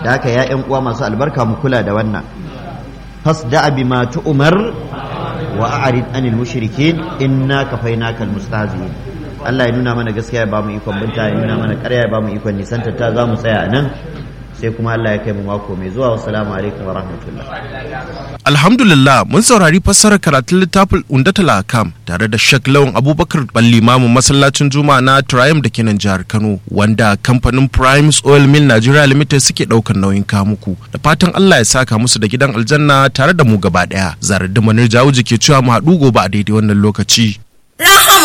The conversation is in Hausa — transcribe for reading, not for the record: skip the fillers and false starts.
da haka ya ƴan uwa masu albarka mu kula da wannan fasda bima tu'mar wa a'rid anil mushrikin inna kafaynaka almustahzi'in Allah ya nuna mana gaskiya ya bamu ikon binta, ya nuna mana ƙarya ya bamu ikon nisanta ta. Za mu tsaya nan sai kuma Allah ya kai mu mako mai zuwa. Wassalamu alaikum wa rahmatullah. Alhamdulillah, mun saurari fassarar karatun littafin Undatul Ahkam tare da Sheikh Lawan Abubakar Ballimamu masallacin Juma'a na Triumph da ke nan jihar Kano, wanda kamfanin Primes Oil Mill Nigeria Limited suke daukar nauyin kamuku. Da fatan Allah ya saka musu da gidan aljanna tare da mu gaba daya. Zarar da Manir Jawuji ke cewa mu haɗu gobe a daidai wannan lokaci. Rahama